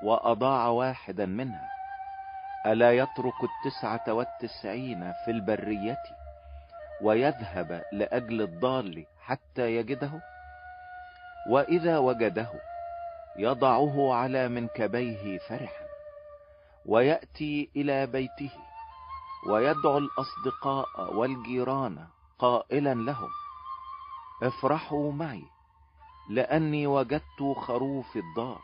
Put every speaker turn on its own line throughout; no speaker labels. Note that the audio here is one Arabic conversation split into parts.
وأضاع واحدا منها، ألا يترك 99 في البرية ويذهب لأجل الضال حتى يجده؟ وإذا وجده يضعه على منكبيه فرحا، ويأتي إلى بيته ويدعو الأصدقاء والجيران قائلا لهم: افرحوا معي لأني وجدت خروفي الضال.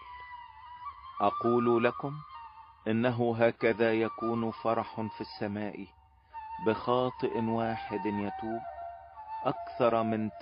أقول لكم إنه هكذا يكون فرح في السماء بخاطئ واحد يتوب، أكثر من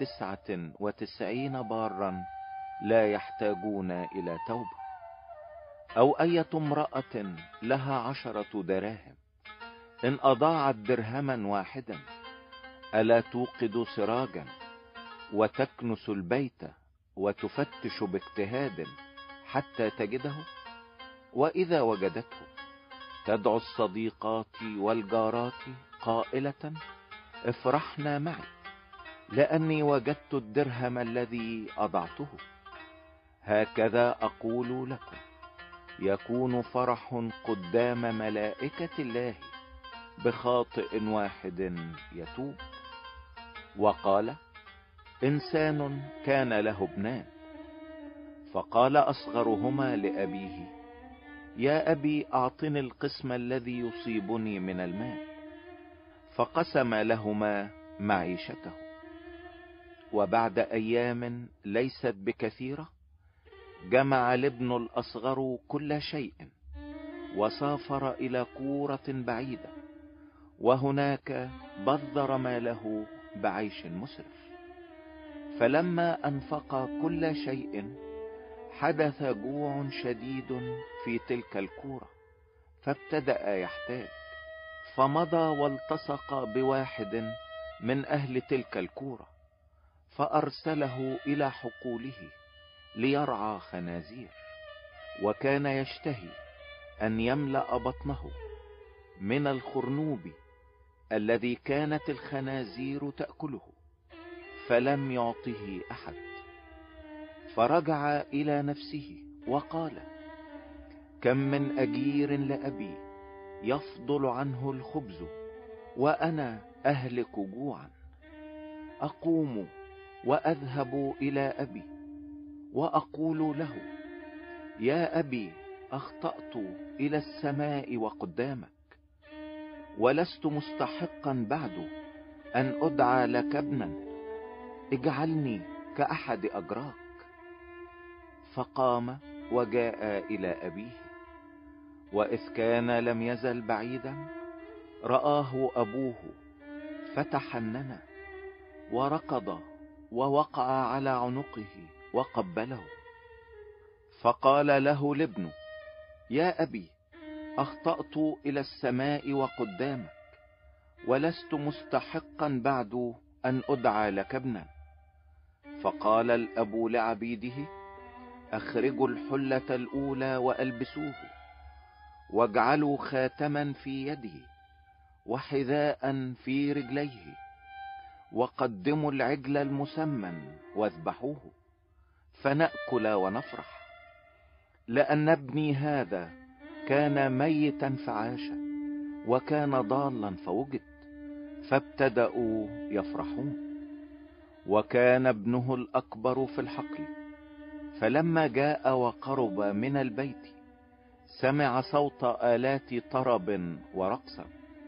99 بارا لا يحتاجون إلى توبة. أو أية امرأة لها 10 دراهم إن أضاعت درهما واحدا ألا توقد سراجا وتكنس البيت وتفتش باجتهاد حتى تجده؟ وإذا وجدته تدعو الصديقات والجارات قائلة: افرحنا معي لأني وجدت الدرهم الذي أضعته. هكذا أقول لكم يكون فرح قدام ملائكة الله بخاطئ واحد يتوب. وقال: إنسان كان له ابنان، فقال أصغرهما لأبيه: يا أبي أعطني القسم الذي يصيبني من المال. فقسم لهما معيشته. وبعد أيام ليست بكثيرة جمع الابن الأصغر كل شيء وسافر إلى قورة بعيدة، وهناك بذر ماله بعيش مسرف. فلما أنفق كل شيء حدث جوع شديد في تلك القورة، فابتدأ يحتاج، فمضى والتصق بواحد من أهل تلك القورة فأرسله إلى حقوله ليرعى خنازير، وكان يشتهي أن يملأ بطنه من الخرنوب الذي كانت الخنازير تأكله، فلم يعطه أحد. فرجع إلى نفسه وقال: كم من أجير لأبي يفضل عنه الخبز وأنا أهلك جوعا، أقوم وأذهب إلى أبي وأقول له: يا أبي أخطأت إلى السماء وقدامك، ولست مستحقا بعد أن أدعى لك ابنا، اجعلني كأحد أجراك. فقام وجاء إلى أبيه، وإذ كان لم يزل بعيدا رآه أبوه فتحنن وركض ووقع على عنقه وقبله. فقال له الابن: يا أبي أخطأت إلى السماء وقدامك، ولست مستحقا بعد أن أدعى لك ابنا. فقال الأب لعبيده: أخرجوا الحلة الأولى وألبسوه، واجعلوا خاتما في يده وحذاء في رجليه، وقدموا العجل المسمن واذبحوه، فنأكل ونفرح. لأن ابني هذا كان ميتا فعاش، وكان ضالا فوجد، فابتدأوا يفرحون. وكان ابنه الأكبر في الحقل، فلما جاء وقرب من البيت سمع صوت آلات طرب ورقصا،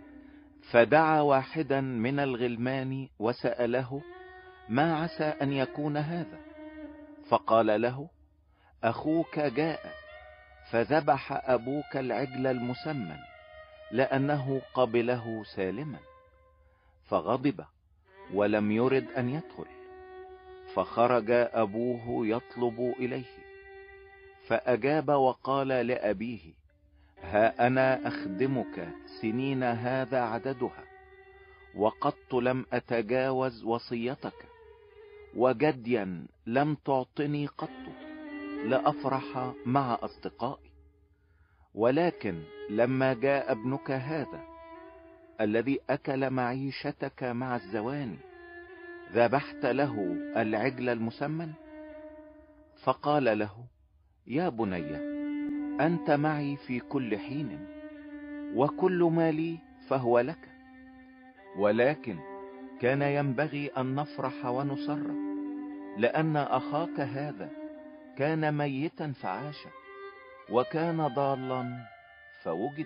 فدعا واحدا من الغلمان وسأله: ما عسى أن يكون هذا؟ فقال له: أخوك جاء، فذبح أبوك العجل المسمن لأنه قبله سالما. فغضب ولم يرد أن يدخل. فخرج أبوه يطلب إليه، فأجاب وقال لأبيه: ها أنا أخدمك سنين هذا عددها، وقط لم أتجاوز وصيتك، وجديا لم تعطني قط لأفرح مع أصدقائي. ولكن لما جاء ابنك هذا الذي أكل معيشتك مع الزواني ذبحت له العجل المسمن. فقال له: يا بني، أنت معي في كل حين، وكل ما لي فهو لك. ولكن كان ينبغي أن نفرح ونسر، لأن أخاك هذا كان ميتا فعاش، وكان ضالا فوجد.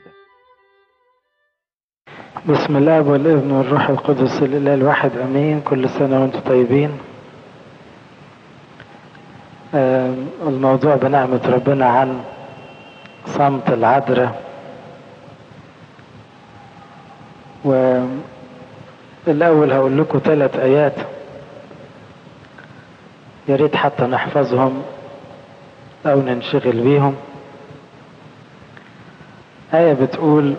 بسم الله والابن والروح القدس الإله الواحد أمين. كل سنة وانتم طيبين. الموضوع بنعمة ربنا عن صمت العذراء، والأول هقول لكم 3 آيات يا ريت حتى نحفظهم أو ننشغل بيهم. آية بتقول: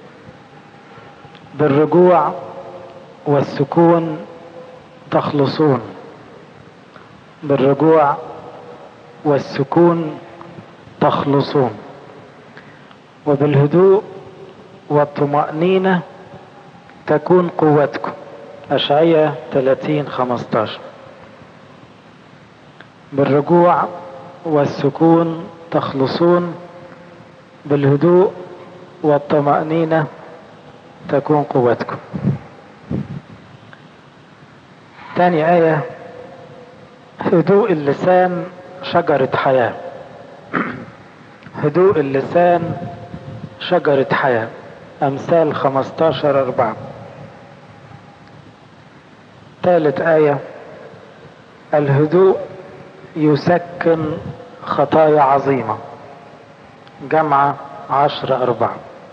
بالرجوع والسكون تخلصون، بالرجوع والسكون تخلصون، وبالهدوء والطمأنينة تكون قوتكم. أشعياء 30:15. بالرجوع والسكون تخلصون، بالهدوء والطمأنينة تكون قوتكم. تاني آية: هدوء اللسان شجرة حياة. هدوء اللسان شجرة حياة. أمثال 15:4. ثالث آية: الهدوء يسكن خطايا عظيمة. جمعة 10:4.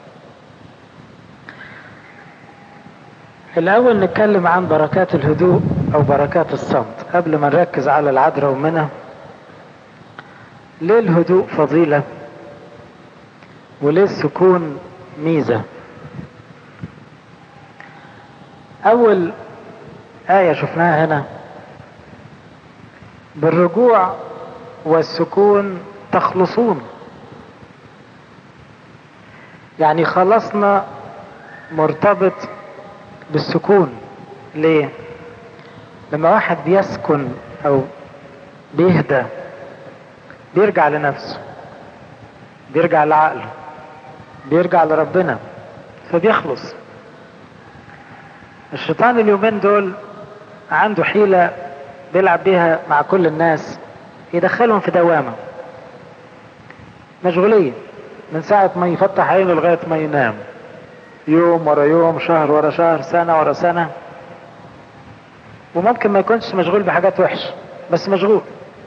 الأول نتكلم عن بركات الهدوء أو بركات الصمت قبل ما نركز على العذراء ومنى. ليه الهدوء فضيلة وليه السكون ميزة؟ أول آية شفناها هنا: بالرجوع والسكون تخلصون. يعني خلصنا مرتبط بالسكون. ليه؟ لما واحد بيسكن أو بيهدى بيرجع لنفسه، بيرجع لعقله، بيرجع لربنا، فبيخلص. الشيطان اليومين دول عنده حيلة بيلعب بيها مع كل الناس، يدخلهم في دوامة مشغولية من ساعة ما يفتح عينه لغاية ما ينام، يوم ورا يوم، شهر ورا شهر، سنة ورا سنة. وممكن ما يكونش مشغول بحاجات وحشة، بس مشغول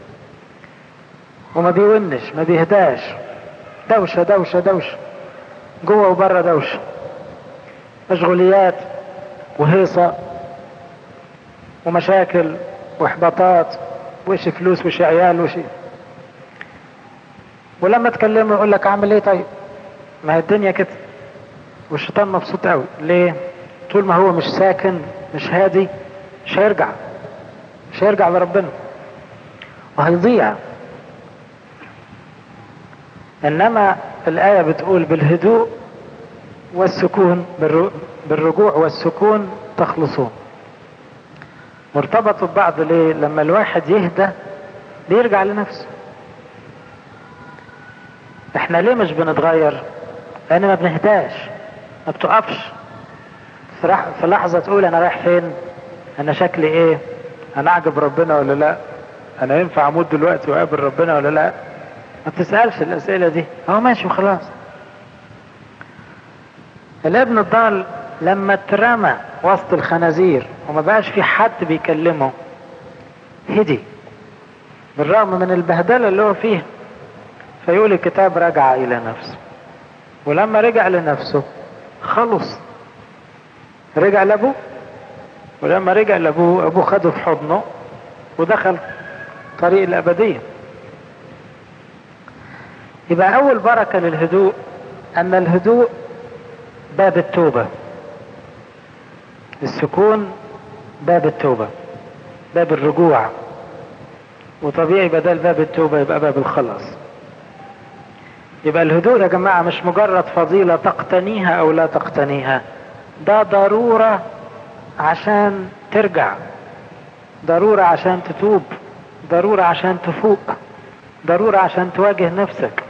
وما بيونش، ما بيهداش. دوشة دوشة دوشة، جوه وبره دوشة، مشغوليات وهيصة ومشاكل واحباطات، وش فلوس وش عيال وش. ولما تكلمه يقول لك اعمل ايه؟ طيب ما هي الدنيا كده. والشيطان مبسوط قوي. ليه؟ طول ما هو مش ساكن، مش هادي، مش هيرجع لربنا وهيضيع. انما الآية بتقول بالهدوء والسكون، بالرجوع والسكون تخلصون. مرتبطوا ببعض. ليه؟ لما الواحد يهدى بيرجع لنفسه. احنا ليه مش بنتغير؟ لان ما بنهداش، ما بتقفش في لحظة تقول انا رايح فين، انا شكلي ايه، انا اعجب ربنا ولا لا، انا ينفع اموت دلوقتي واقابل ربنا ولا لا. ما بتسألش الاسئلة دي، هو ماشي وخلاص. الابن الضال لما اترمى وسط الخنازير وما بقاش في حد بيكلمه هدي، بالرغم من البهدلة اللي هو فيها. فيقول الكتاب رجع الى نفسه. ولما رجع لنفسه خلص، رجع لابوه. ولما رجع لابوه، ابوه خده في حضنه ودخل طريق الابدية. يبقى اول بركة للهدوء ان الهدوء باب التوبة. السكون باب التوبة، باب الرجوع. وطبيعي بدل باب التوبة يبقى باب الخلاص. يبقى الهدوء يا جماعة مش مجرد فضيلة تقتنيها او لا تقتنيها، ده ضرورة عشان ترجع، ضرورة عشان تتوب، ضرورة عشان تفوق، ضرورة عشان تواجه نفسك.